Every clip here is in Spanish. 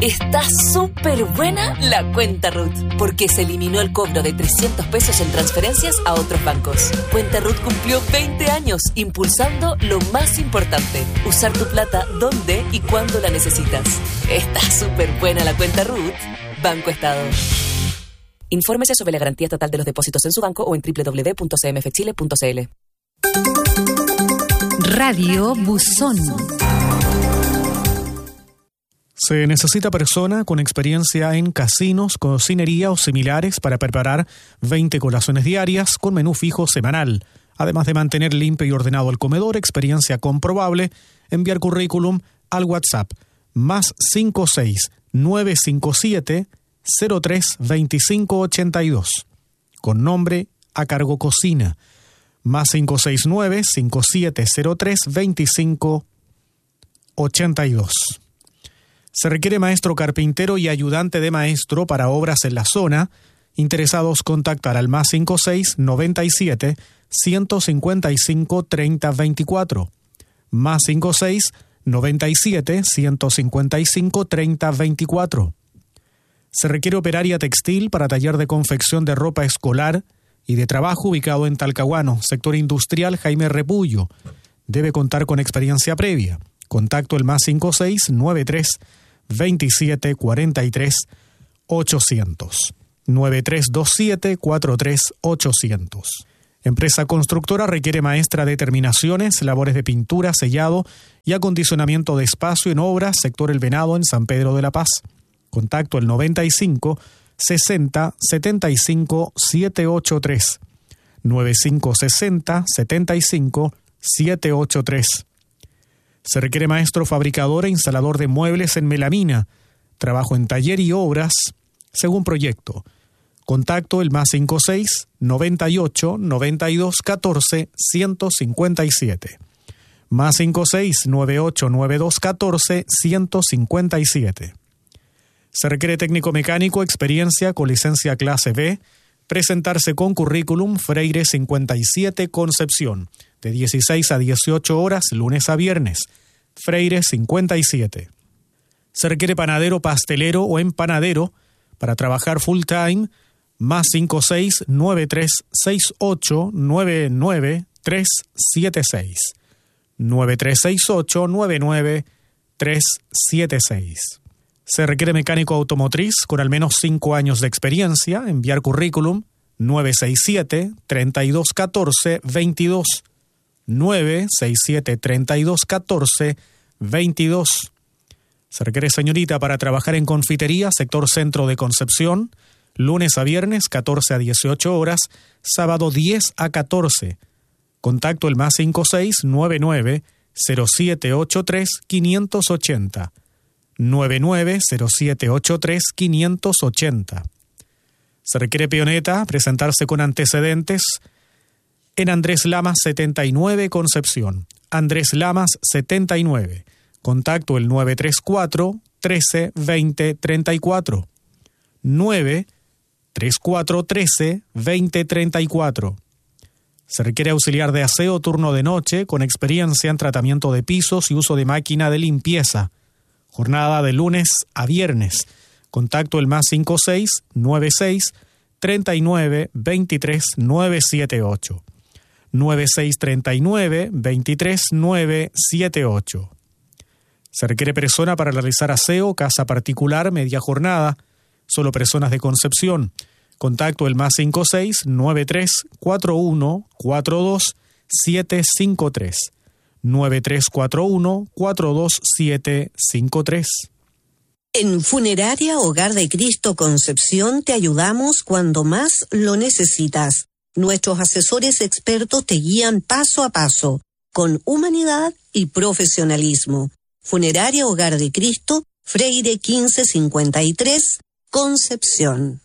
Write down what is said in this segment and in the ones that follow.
Está súper buena la cuenta RUT, porque se eliminó el cobro de 300 pesos en transferencias a otros bancos. Cuenta RUT cumplió 20 años impulsando lo más importante, usar tu plata donde y cuando la necesitas. Está súper buena la cuenta RUT. Banco Estado. Infórmese sobre la garantía estatal de los depósitos en su banco o en www.cmfchile.cl. Radio Buzón. Se necesita persona con experiencia en casinos, cocinería o similares para preparar 20 colaciones diarias con menú fijo semanal. Además de mantener limpio y ordenado el comedor, experiencia comprobable, enviar currículum al WhatsApp +56 957 03 25 82 con nombre a cargo cocina +569 5703 25 82. Se requiere maestro carpintero y ayudante de maestro para obras en la zona. Interesados contactar al +56 97 155 30 24 +56 97 155 30 24. Se requiere operaria textil para taller de confección de ropa escolar y de trabajo ubicado en Talcahuano, sector industrial Jaime Repullo. Debe contar con experiencia previa. Contacto el +56 93 27 43 800 9327 43 800. Empresa constructora requiere maestra de terminaciones, labores de pintura, sellado y acondicionamiento de espacio en obras, sector El Venado en San Pedro de la Paz. Contacto el 95 60 75 783 95 60 75 783. Se requiere maestro fabricador e instalador de muebles en melamina, trabajo en taller y obras según proyecto. Contacto el +56 98 92 14 157 +56 98 92 14 157. Se requiere técnico mecánico, experiencia con licencia clase B, presentarse con currículum Freire 57 Concepción, de 16 a 18 horas, lunes a viernes, Freire 57. Se requiere panadero, pastelero o empanadero para trabajar full time, +56 93 68 99 376 9368 99 376. Se requiere mecánico automotriz con al menos 5 años de experiencia. Enviar currículum 967 32 14 22 967 32 14 22. Se requiere señorita para trabajar en confitería, sector centro de Concepción, lunes a viernes 14 a 18 horas, sábado 10 a 14. Contacto el +56 99 0783 580 99 0783 580. Se requiere peoneta, presentarse con antecedentes en Andrés Lamas 79 Concepción. Andrés Lamas 79. Contacto el 934 13 20 34. 934 13 20 34. Se requiere auxiliar de aseo turno de noche con experiencia en tratamiento de pisos y uso de máquina de limpieza. Jornada de lunes a viernes. Contacto el +56 96 39 23 978. 96 39 23 978. Se requiere persona para realizar aseo, casa particular, media jornada. Solo personas de Concepción. Contacto el +56 93 41 42 753. 9341 42753. En Funeraria Hogar de Cristo Concepción te ayudamos cuando más lo necesitas. Nuestros asesores expertos te guían paso a paso, con humanidad y profesionalismo. Funeraria Hogar de Cristo, Freire 1553, Concepción.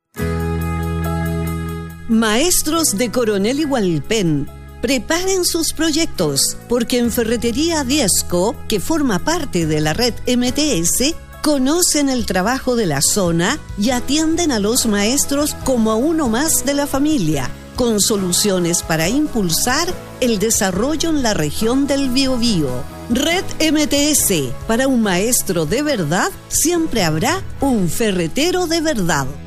Maestros de Coronel y Hualpén, preparen sus proyectos, porque en Ferretería Diezco, que forma parte de la red MTS, conocen el trabajo de la zona y atienden a los maestros como a uno más de la familia, con soluciones para impulsar el desarrollo en la región del Biobío. Red MTS. Para un maestro de verdad, siempre habrá un ferretero de verdad.